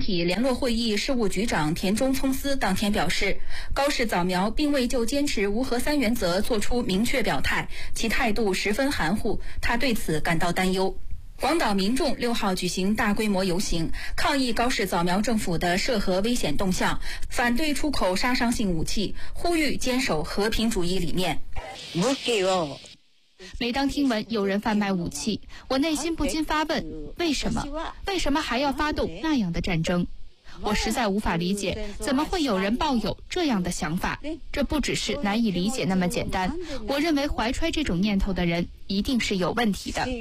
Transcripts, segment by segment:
体联络会议事务局长田中聪司当天表示，高市早苗并未就坚持无核三原则作出明确表态，其态度十分含糊，他对此感到担忧。广岛民众6号举行大规模游行，抗议高市早苗政府的涉核危险动向，反对出口杀伤性武器，呼吁坚守和平主义理念。 每当听闻有人贩卖武器，我内心不禁发问：为什么？为什么还要发动那样的战争？我实在无法理解，怎么会有人抱有这样的想法？这不只是难以理解那么简单。我认为怀揣这种念头的人一定是有问题的。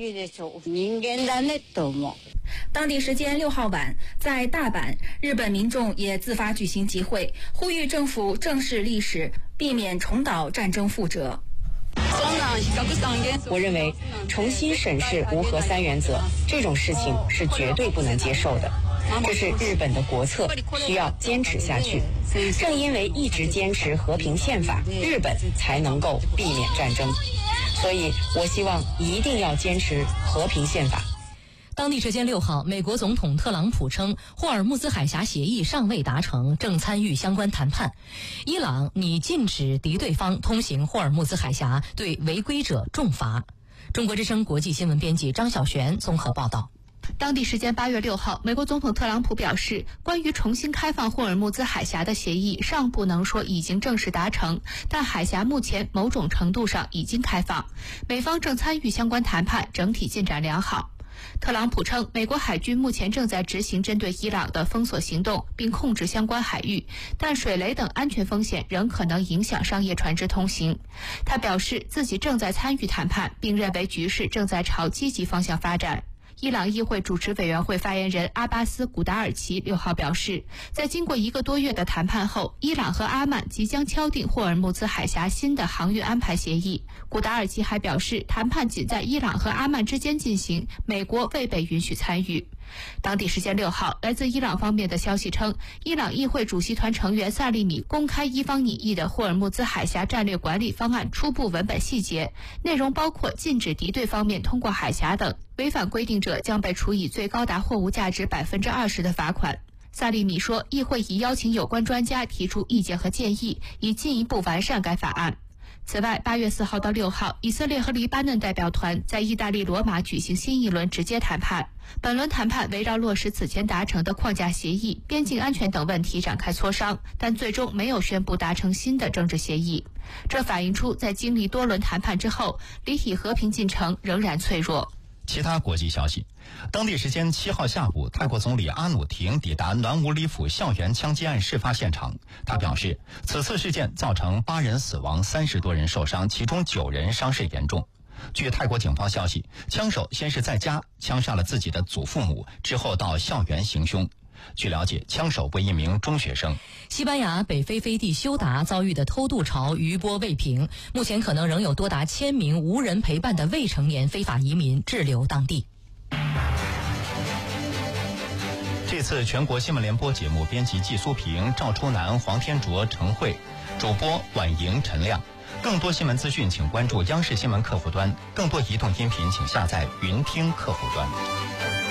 当地时间6号晚，在大阪，日本民众也自发举行集会，呼吁政府正视历史，避免重蹈战争覆辙。 我认为重新审视无核三原则这种事情是绝对不能接受的，这是日本的国策，需要坚持下去。正因为一直坚持和平宪法，日本才能够避免战争。所以我希望一定要坚持和平宪法。 当地时间6号，美国总统特朗普称，霍尔木兹海峡协议尚未达成，正参与相关谈判。伊朗拟禁止敌对方通行霍尔木兹海峡，对违规者重罚。中国之声国际新闻编辑张晓璇综合报道。 当地时间8月6号，美国总统特朗普表示，关于重新开放霍尔木兹海峡的协议尚不能说已经正式达成，但海峡目前某种程度上已经开放，美方正参与相关谈判，整体进展良好。特朗普称，美国海军目前正在执行针对伊朗的封锁行动，并控制相关海域，但水雷等安全风险仍可能影响商业船只通行。他表示自己正在参与谈判，并认为局势正在朝积极方向发展。伊朗议会主持委员会发言人阿巴斯·古达尔奇6号表示，在经过1个多月的谈判后，伊朗和阿曼即将敲定霍尔木兹海峡新的航运安排协议。古达尔奇还表示，谈判仅在伊朗和阿曼之间进行，美国未被允许参与。当地时间6号，来自伊朗方面的消息称，伊朗议会主席团成员萨利米公开伊方拟议的霍尔木兹海峡战略管理方案初步文本细节，内容包括禁止敌对方面通过海峡等，违反规定者将被处以最高达货物价值20%的罚款。萨利米说，议会已邀请有关专家提出意见和建议，以进一步完善该法案。此外，8月4号到6号，以色列和黎巴嫩代表团在意大利罗马举行新一轮直接谈判。本轮谈判围绕落实此前达成的框架协议、边境安全等问题展开磋商，但最终没有宣布达成新的政治协议。这反映出在经历多轮谈判之后，离体和平进程仍然脆弱。 其他国际消息，当地时间7号下午，泰国总理阿努廷抵达暖武里府校园枪击案事发现场。他表示，此次事件造成8人死亡，30多人受伤，其中9人伤势严重。据泰国警方消息，枪手先是在家枪杀了自己的祖父母，之后到校园行凶。据了解，枪手为一名中学生。 西班牙北非飞地休达遭遇的偷渡潮余波未平，目前可能仍有多达1000名无人陪伴的未成年非法移民滞留当地。 这次全国新闻联播节目编辑季苏平、赵初南、黄天卓、陈慧，主播婉莹、陈亮。更多新闻资讯请关注央视新闻客户端，更多移动音频请下载云听客户端。